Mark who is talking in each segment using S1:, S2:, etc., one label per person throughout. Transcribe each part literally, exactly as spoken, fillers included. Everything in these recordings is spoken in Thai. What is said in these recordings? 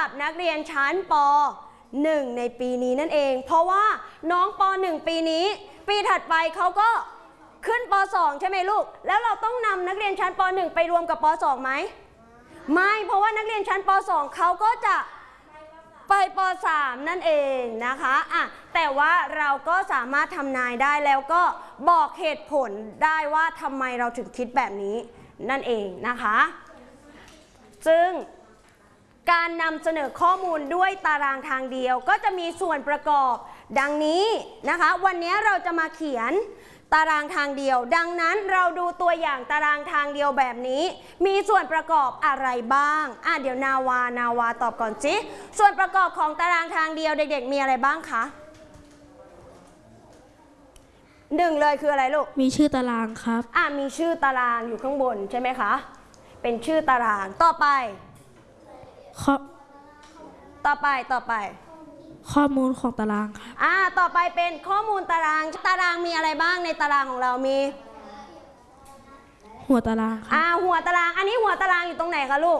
S1: กับนักเรียนชั้นป หนึ่ง ในปีนี้นั่นเองเพราะว่าน้องป หนึ่ง ปีนี้ปีถัดไปเขาก็ขึ้นป สอง ใช่ไหมลูกแล้วเราต้องนำนักเรียนชั้นป หนึ่ง ไปรวมกับป สอง ไหมไม่เพราะว่านักเรียนชั้นป สอง เขาก็จะไปป สาม นั่นเองนะคะอ่ะแต่ว่าเราก็สามารถทำนายได้แล้วก็บอกเหตุผลได้ว่าทำไมเราถึงคิดแบบนี้นั่นเองนะคะซึ่งการนำเสนอข้อมูลด้วยตารางทางเดียวก็จะมีส่วนประกอบดังนี้นะคะวันนี้เราจะมาเขียนตารางทางเดียวดังนั้นเราดูตัวอย่างตารางทางเดียวแบบนี้มีส่วนประกอบอะไรบ้างอ่ะเดี๋ยวนาวานาวาตอบก่อนสิส่วนประกอบของตารางทางเดียวเด็กๆมีอะไรบ้างคะหนึ่งเลยคืออะไรลูก
S2: มีชื่อตารางครับ
S1: อ่ะมีชื่อตารางอยู่ข้างบนใช่ไหมคะเป็นชื่อตารางต่อไป
S2: ข้อ
S1: ต่อไปต่อไป
S2: ข้อมูลของตารางครับ
S1: อ่าต่อไปเป็นข้อมูลตารางตารางมีอะไรบ้างในตารางของเรามี
S2: หัวตาราง
S1: อ่าหัวตารางอันนี้หัวตารางอยู่ตรงไหนคะลูก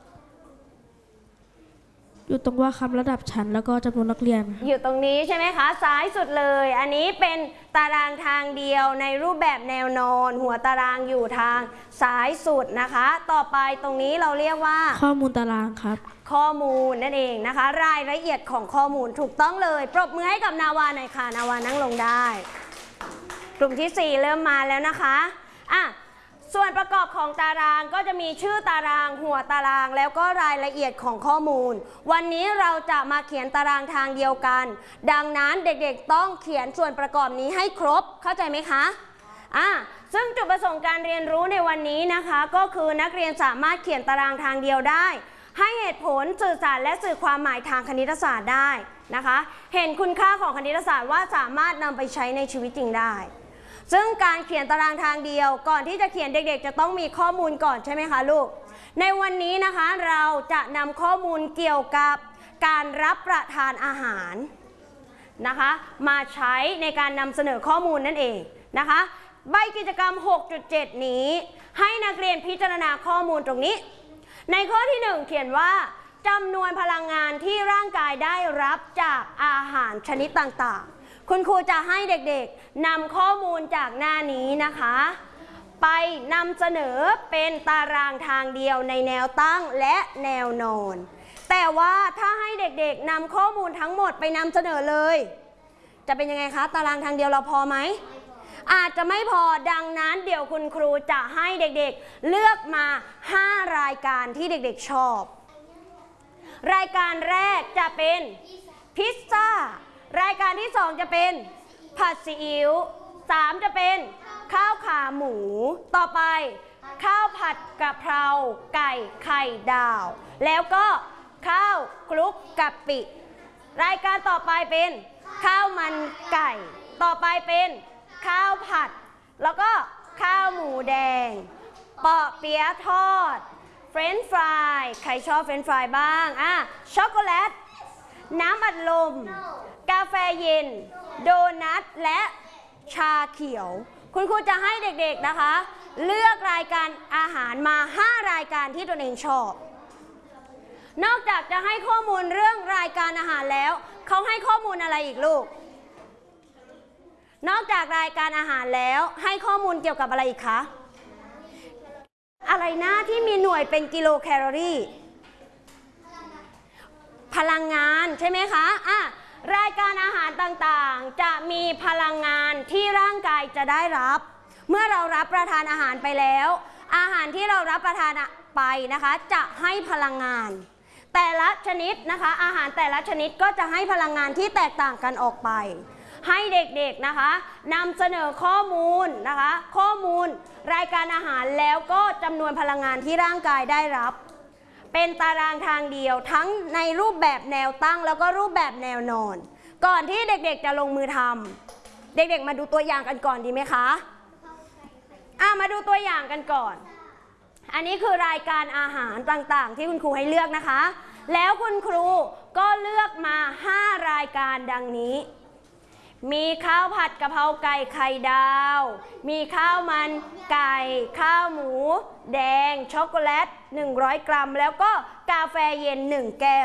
S2: อยู่ตรงว่าคำระดับชั้นแล้วก็จำนวนนักเรียน
S1: อยู่ตรงนี้ใช่ไหมคะซ้ายสุดเลยอันนี้เป็นตารางทางเดียวในรูปแบบแนวนอนหัวตารางอยู่ทางซ้ายสุดนะคะต่อไปตรงนี้เราเรียกว่า
S2: ข้อมูลตารางครับ
S1: ข้อมูลนั่นเองนะคะรายละเอียดของข้อมูลถูกต้องเลยปรบมือให้กับนาวาหน่อยค่ะนาวานั่งลงได้กลุ่มที่สี่เริ่มมาแล้วนะคะอ่ะส่วนประกอบของตารางก็จะมีชื่อตารางหัวตารางแล้วก็รายละเอียดของข้อมูลวันนี้เราจะมาเขียนตารางทางเดียวกันดังนั้นเด็กๆต้องเขียนส่วนประกอบนี้ให้ครบเข้าใจไหมคะอ่ะซึ่งจุดประสงค์การเรียนรู้ในวันนี้นะคะก็คือนักเรียนสามารถเขียนตารางทางเดียวได้ให้เหตุผลสื่อสารและสื่อความหมายทางคณิตศาสตร์ได้นะคะเห็นคุณค่าของคณิตศาสตร์ว่าสามารถนำไปใช้ในชีวิตจริงได้ซึ่งการเขียนตารางทางเดียวก่อนที่จะเขียนเด็กๆจะต้องมีข้อมูลก่อนใช่ไหมคะลูกในวันนี้นะคะเราจะนำข้อมูลเกี่ยวกับการรับประทานอาหารนะคะมาใช้ในการนำเสนอข้อมูลนั่นเองนะคะใบกิจกรรม หกจุดเจ็ด นี้ให้นักเรียนพิจารณาข้อมูลตรงนี้ในข้อที่หนึ่งเขียนว่าจำนวนพลังงานที่ร่างกายได้รับจากอาหารชนิดต่างๆคุณครูจะให้เด็กๆนำข้อมูลจากหน้านี้นะคะไปนำเสนอเป็นตารางทางเดียวในแนวตั้งและแนวนอนแต่ว่าถ้าให้เด็กๆนำข้อมูลทั้งหมดไปนำเสนอเลยจะเป็นยังไงคะตารางทางเดียวเราพอไหมอาจจะไม่พอดังนั้นเดี๋ยวคุณครูจะให้เด็กๆเลือกมาห้ารายการที่เด็กๆชอบรายการแรกจะเป็นพิซซ่ารายการที่สองจะเป็นผัดซีอิ๊วสามจะเป็นข้าวขาหมูต่อไปข้าวผัดกะเพราไก่ไข่ดาวแล้วก็ข้าวคลุกกะปิรายการต่อไปเป็นข้าวมันไก่ต่อไปเป็นข้าวผัดแล้วก็ข้าวหมูแดงเปาะเปี๊ยะทอดเฟรนช์ฟรายใครชอบเฟรนช์ฟรายบ้างอ่ะช็อกโกแลตน้ำอัดลมกาแฟเย็นโดนัทและชาเขียวคุณครูจะให้เด็กๆนะคะเลือกรายการอาหารมาห้ารายการที่ตัวเองชอบนอกจากจะให้ข้อมูลเรื่องรายการอาหารแล้วเขาให้ข้อมูลอะไรอีกลูกนอกจากรายการอาหารแล้วให้ข้อมูลเกี่ยวกับอะไรอีกคะอะไรนะที่มีหน่วยเป็นกิโลแคลอรี่พลังงานใช่ไหมคะอ่ะรายการอาหารต่างๆจะมีพลังงานที่ร่างกายจะได้รับเมื่อเรารับประทานอาหารไปแล้วอาหารที่เรารับประทานไปนะคะจะให้พลังงานแต่ละชนิดนะคะอาหารแต่ละชนิดก็จะให้พลังงานที่แตกต่างกันออกไปให้เด็กๆนะคะนำเสนอข้อมูลนะคะข้อมูลรายการอาหารแล้วก็จำนวนพลังงานที่ร่างกายได้รับเป็นตารางทางเดียวทั้งในรูปแบบแนวตั้งแล้วก็รูปแบบแนวนอนก่อนที่เด็กๆจะลงมือทำเด็กๆมาดูตัวอย่างกันก่อนดีไหมคะอ่ะมาดูตัวอย่างกันก่อนอันนี้คือรายการอาหารต่างๆที่คุณครูให้เลือกนะคะแล้วคุณครูก็เลือกมาห้ารายการดังนี้มีข้าวผัดกะเพราไก่ไข่ดาวมีข้าวมันไก่ข้าวหมูแดงช็อกโกแลตหนึ่งร้อยกรัมแล้วก็กาแฟเย็นหนึ่งแก้ว